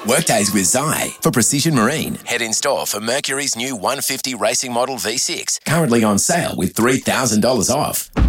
Workdays with Zai for Precision Marine. Head in store for Mercury's new 150 racing model V6, currently on sale with $3,000 off.